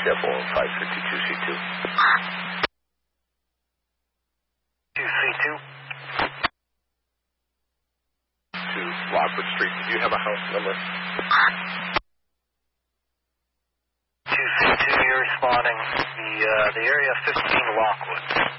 Chef on 552C2. 2C2. To Rockford Street. Do you have a house number? 2C2, you're responding. The area 15 Lockwood.